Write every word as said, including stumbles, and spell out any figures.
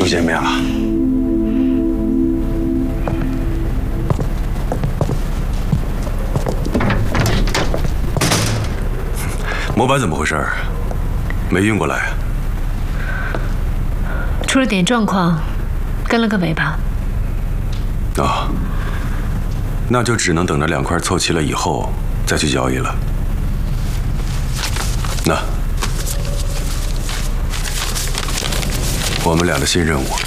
又见面了。模板怎么回事？没运过来啊？ 出了点状况，跟了个尾巴。 哦，那就只能等着两块凑齐了以后再去交易了。那我们俩的新任务。